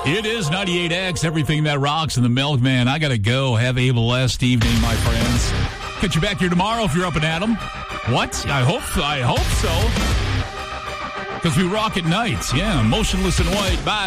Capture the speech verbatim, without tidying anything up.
It is ninety-eight X, everything that rocks, and the Milkman. I got to go. Have a blessed evening, my friends. Catch you back here tomorrow if you're up and at 'em. What? I hope I hope so. Because we rock at night. Yeah, motionless in white. Bye.